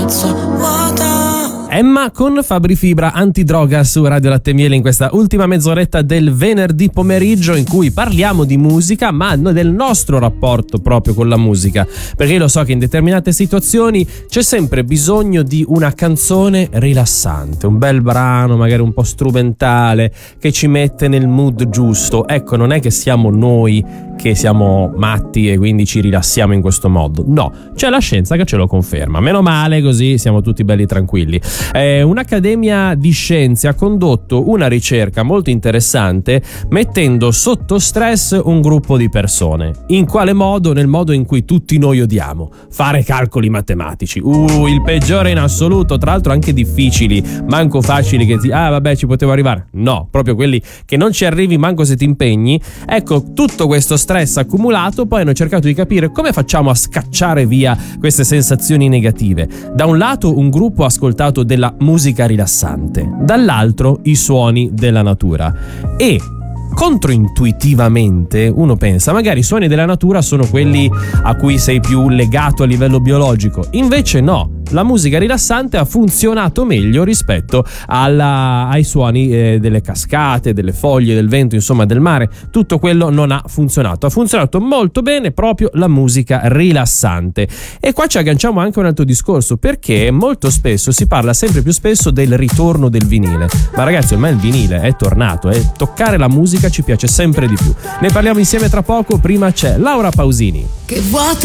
piazza vuota. Emma con Fabri Fibra, Antidroga su Radio Latte e Miele in questa ultima mezz'oretta del venerdì pomeriggio in cui parliamo di musica, ma del nostro rapporto proprio con la musica, perché io lo so che in determinate situazioni c'è sempre bisogno di una canzone rilassante, un bel brano magari un po' strumentale che ci mette nel mood giusto. Ecco, non è che siamo noi che siamo matti e quindi ci rilassiamo in questo modo, no, c'è la scienza che ce lo conferma, meno male, così siamo tutti belli tranquilli. Un'accademia di scienze ha condotto una ricerca molto interessante mettendo sotto stress un gruppo di persone. In quale modo? Nel modo in cui tutti noi odiamo: fare calcoli matematici. Il peggiore in assoluto, tra l'altro anche difficili, manco facili che vabbè ci potevo arrivare. No, proprio quelli che non ci arrivi manco se ti impegni. Ecco, tutto questo stress accumulato, poi hanno cercato di capire come facciamo a scacciare via queste sensazioni negative. Da un lato un gruppo ha ascoltato della musica rilassante, dall'altro i suoni della natura, e controintuitivamente uno pensa magari i suoni della natura sono quelli a cui sei più legato a livello biologico, invece no, la musica rilassante ha funzionato meglio rispetto ai suoni delle cascate, delle foglie, del vento, insomma del mare. Tutto quello non ha funzionato. Ha funzionato molto bene proprio la musica rilassante. E qua ci agganciamo anche a un altro discorso, perché molto spesso si parla sempre più spesso del ritorno del vinile. Ma ragazzi, ormai il vinile è tornato, toccare la musica ci piace sempre di più. Ne parliamo insieme tra poco, prima c'è Laura Pausini. Che vuoto